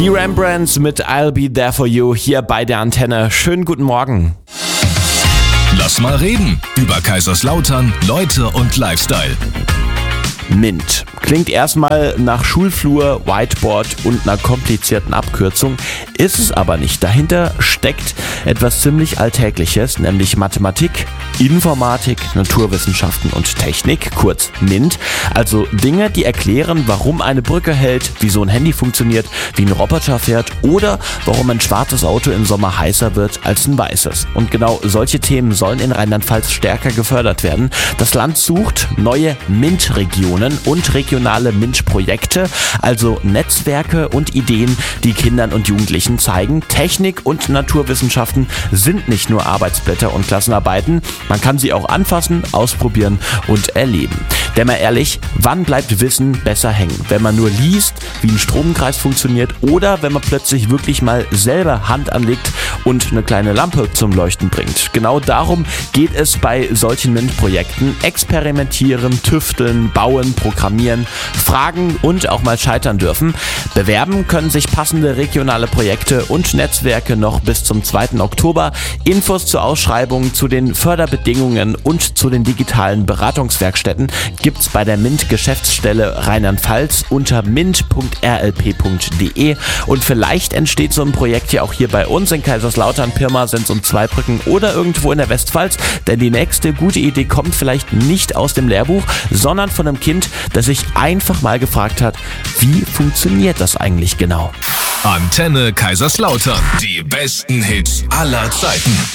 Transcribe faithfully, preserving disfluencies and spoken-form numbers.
Die Rembrandts mit I'll Be There For You hier bei der Antenne. Schönen guten Morgen. Lass mal reden über Kaiserslautern, Leute und Lifestyle. MINT. Klingt erstmal nach Schulflur, Whiteboard und einer komplizierten Abkürzung, ist es aber nicht. Dahinter steckt etwas ziemlich Alltägliches, nämlich Mathematik, Informatik, Naturwissenschaften und Technik, kurz MINT. Also Dinge, die erklären, warum eine Brücke hält, wie so ein Handy funktioniert, wie ein Roboter fährt oder warum ein schwarzes Auto im Sommer heißer wird als ein weißes. Und genau solche Themen sollen in Rheinland-Pfalz stärker gefördert werden. Das Land sucht neue MINT-Regionen und regionale MINT-Projekte, also Netzwerke und Ideen, die Kindern und Jugendlichen zeigen, Technik und Naturwissenschaften sind nicht nur Arbeitsblätter und Klassenarbeiten, man kann sie auch anfassen, ausprobieren und erleben. Denn mal ehrlich, wann bleibt Wissen besser hängen? Wenn man nur liest, wie ein Stromkreis funktioniert oder wenn man plötzlich wirklich mal selber Hand anlegt und eine kleine Lampe zum Leuchten bringt. Genau darum geht es bei solchen MINT-Projekten. Experimentieren, tüfteln, bauen, programmieren, fragen und auch mal scheitern dürfen. Bewerben können sich passende regionale Projekte und Netzwerke noch bis zum zweiten Oktober. Infos zur Ausschreibung, zu den Förderbedingungen und zu den digitalen Beratungswerkstätten gibt's bei der MINT-Geschäftsstelle Rheinland-Pfalz unter mint punkt r l p punkt d e. Und vielleicht entsteht so ein Projekt ja auch hier bei uns in Kaiserslautern, Pirmasens und Zweibrücken oder irgendwo in der Westpfalz. Denn die nächste gute Idee kommt vielleicht nicht aus dem Lehrbuch, sondern von einem Kind, das sich einfach mal gefragt hat, wie funktioniert das eigentlich genau? Antenne Kaiserslautern. Die besten Hits aller Zeiten.